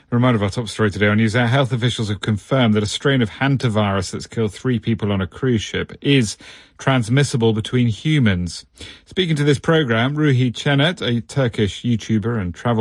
Reminder of our top story today on NewsHour. Health officials have confirmed that a strain of hantavirus that's killed 3 people on a cruise ship is transmissible between humans. Speaking to this programme, Ruhi Çenet, a Turkish YouTuber and travel